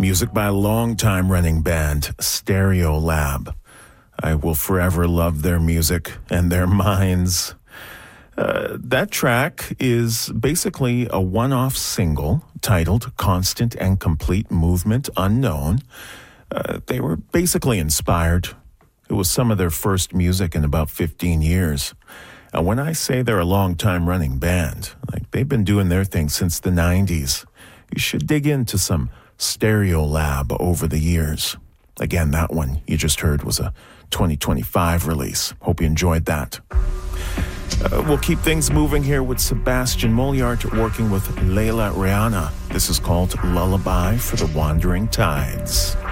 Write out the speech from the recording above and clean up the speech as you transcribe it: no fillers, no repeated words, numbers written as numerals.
Music by a long-time running band, Stereolab. I will forever love their music and their minds. That track is basically a one-off single titled Constant and Complete Movement Unknown. They were basically inspired. It was some of their first music in about 15 years. And when I say they're a long-time running band, like they've been doing their thing since the 90s. You should dig into some Stereolab over the years. Again, that one you just heard was a 2025 release. Hope you enjoyed that. We'll keep things moving here with Sebastian Moliart working with Leila Rihanna. This is called Lullaby for the Wandering Tides.